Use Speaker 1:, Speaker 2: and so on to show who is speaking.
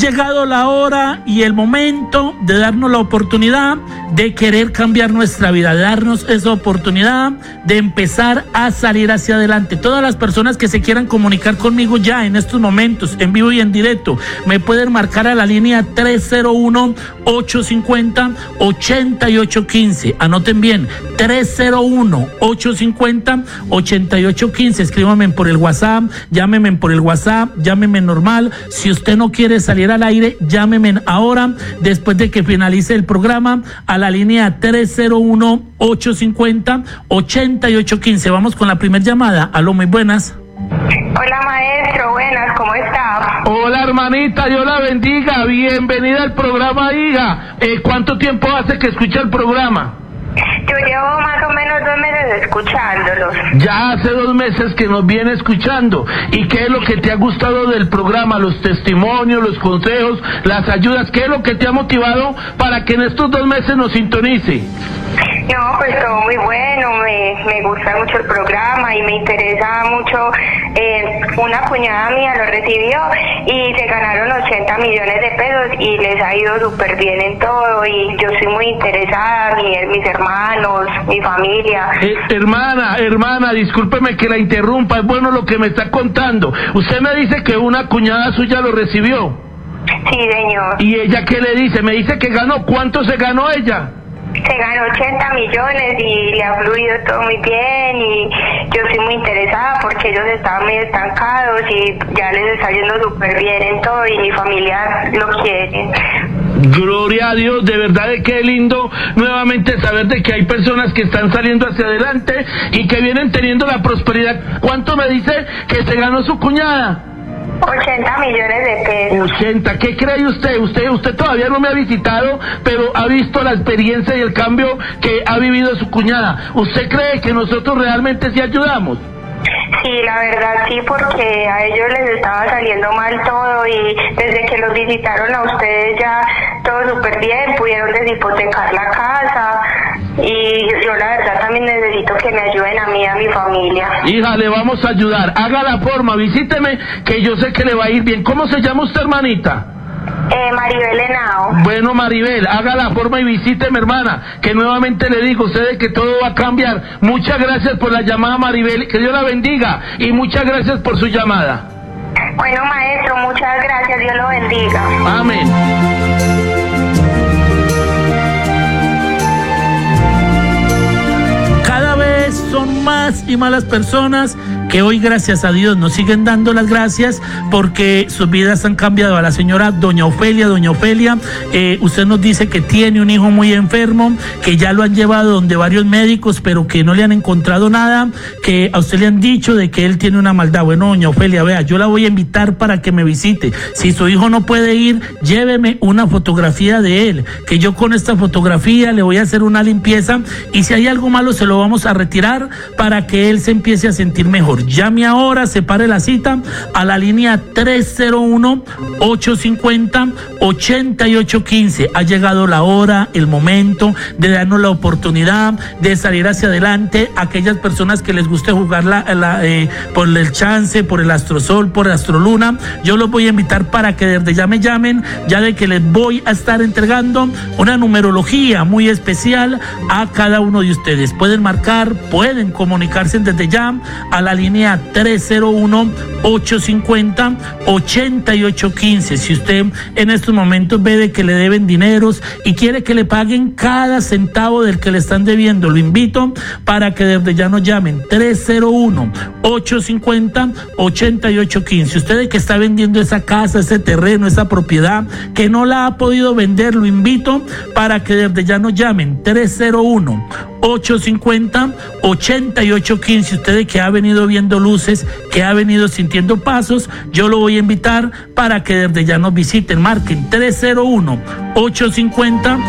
Speaker 1: llegado la hora y el momento de darnos la oportunidad de querer cambiar nuestra vida, de darnos esa oportunidad de empezar a salir hacia adelante. Todas las personas que se quieran comunicar conmigo ya en estos momentos, en vivo y en directo, me pueden marcar a la línea 301-850-8815. Anoten bien, 301-850-8815. Escríbanme por el WhatsApp, llámenme por el WhatsApp, llámenme normal. Si usted no quiere salir al aire, llámeme ahora, después de que finalice el programa, a la línea 301-850-8815. Vamos con la primera llamada. Aló, muy buenas.
Speaker 2: Hola maestro, buenas, ¿cómo está?
Speaker 3: Hola hermanita, Dios la bendiga, bienvenida al programa, hija. ¿Cuánto tiempo hace que escucha el programa?
Speaker 2: Yo llevo más o menos 2 meses escuchándolos.
Speaker 3: Ya hace 2 meses que nos viene escuchando. ¿Y qué es lo que te ha gustado del programa? Los testimonios, los consejos, las ayudas. ¿Qué es lo que te ha motivado para que en estos 2 meses nos sintonice?
Speaker 2: No, pues todo muy bueno, me gusta mucho el programa y me interesa mucho. Una cuñada mía lo recibió y se ganaron 80 millones de pesos y les ha ido súper bien en todo y yo soy muy interesada, mis hermanos, mi familia.
Speaker 3: Hermana, discúlpeme que la interrumpa, es bueno lo que me está contando. Usted me dice que una cuñada suya lo recibió.
Speaker 2: Sí, señor.
Speaker 3: ¿Y ella qué le dice? Me dice que ganó. ¿Cuánto se ganó ella?
Speaker 2: Se ganó 80 millones y le ha fluido todo muy bien y yo soy muy interesada porque ellos estaban muy estancados y ya les está yendo súper bien en todo y mi familia lo quiere.
Speaker 3: Gloria a Dios, de verdad de qué lindo nuevamente saber de que hay personas que están saliendo hacia adelante y que vienen teniendo la prosperidad. ¿Cuánto me dice que se ganó su cuñada?
Speaker 2: 80 millones de pesos.
Speaker 3: 80, ¿qué cree usted? Usted todavía no me ha visitado, pero ha visto la experiencia y el cambio que ha vivido su cuñada. ¿Usted cree que nosotros realmente sí ayudamos?
Speaker 2: Sí, la verdad sí, porque a ellos les estaba saliendo mal todo y desde que los visitaron a ustedes ya todo súper bien, pudieron deshipotecar la casa y yo la verdad también necesito que me ayuden a mí y a mi familia.
Speaker 3: Hija, le vamos a ayudar, haga la forma, visíteme que yo sé que le va a ir bien. ¿Cómo se llama usted, hermanita?
Speaker 2: Maribel Henao.
Speaker 3: Bueno, Maribel, haga la forma y visíteme, hermana, que nuevamente le digo, sé de que todo va a cambiar. Muchas gracias por la llamada, Maribel, que Dios la bendiga, y muchas gracias por su llamada.
Speaker 2: Bueno, maestro, muchas gracias, Dios lo bendiga.
Speaker 3: Amén.
Speaker 1: Son más y más las personas que hoy, gracias a Dios, nos siguen dando las gracias porque sus vidas han cambiado. A la señora doña Ofelia, usted nos dice que tiene un hijo muy enfermo, que ya lo han llevado donde varios médicos, pero que no le han encontrado nada, que a usted le han dicho de que él tiene una maldad. Bueno, doña Ofelia, vea, yo la voy a invitar para que me visite. Si su hijo no puede ir, lléveme una fotografía de él, que yo con esta fotografía le voy a hacer una limpieza y si hay algo malo se lo vamos a retirar para que él se empiece a sentir mejor. Llame ahora, separe la cita a la línea 301-850-8815. Ha llegado la hora, el momento de darnos la oportunidad de salir hacia adelante. Aquellas personas que les guste jugar por el chance, por el astrosol, por el astroluna, yo los voy a invitar para que desde ya me llamen, ya de que les voy a estar entregando una numerología muy especial a cada uno de ustedes. Pueden marcar, pueden comunicarse desde ya a la línea 301-850-8815. Si usted en estos momentos ve de que le deben dineros y quiere que le paguen cada centavo del que le están debiendo, lo invito para que desde ya nos llamen 301-850-8815. Usted que está vendiendo esa casa, ese terreno, esa propiedad que no la ha podido vender, lo invito para que desde ya nos llamen 301-850-8815. Usted que ha venido viendo luces, que ha venido sintiendo pasos, yo lo voy a invitar para que desde ya nos visiten. Marquen 301-850